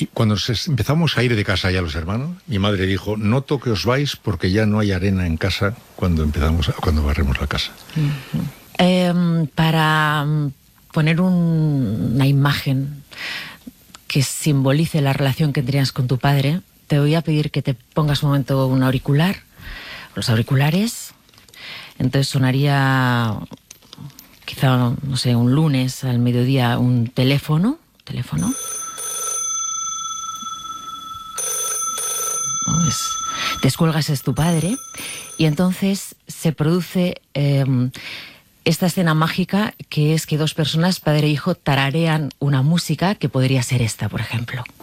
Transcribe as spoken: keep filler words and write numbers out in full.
Y cuando se, empezamos a ir de casa ya los hermanos, mi madre dijo, noto que os vais porque ya no hay arena en casa cuando empezamos a, cuando barremos la casa. Uh-huh. eh, para poner un, una imagen que simbolice la relación que tenías con tu padre, te voy a pedir que te pongas un momento un auricular, los auriculares. Entonces sonaría, quizá, no sé, un lunes al mediodía, un teléfono, teléfono. Pues, descuelgas, es tu padre, y entonces se produce eh, esta escena mágica, que es que dos personas, padre e hijo, tararean una música que podría ser esta, por ejemplo.